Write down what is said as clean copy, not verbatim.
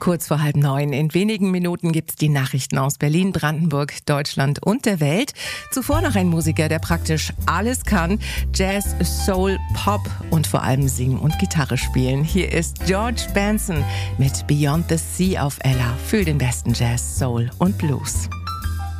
Kurz vor 8:30. In wenigen Minuten gibt's die Nachrichten aus Berlin, Brandenburg, Deutschland und der Welt. Zuvor noch ein Musiker, der praktisch alles kann. Jazz, Soul, Pop und vor allem Singen und Gitarre spielen. Hier ist George Benson mit Beyond the Sea auf Ella für den besten Jazz, Soul und Blues.